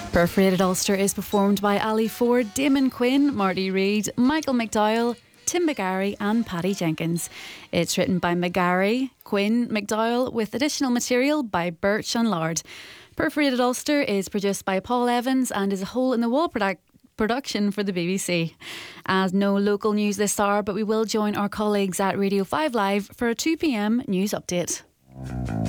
Perforated Ulster is performed by Ali Ford, Damon Quinn, Marty Reid, Michael McDowell, Tim McGarry and Paddy Jenkins. It's written by McGarry, Quinn, McDowell, with additional material by Birch and Lard. Perforated Ulster is produced by Paul Evans and is a hole-in-the-wall production for the BBC. As no local news this hour, but we will join our colleagues at Radio 5 Live for a 2 p.m. news update.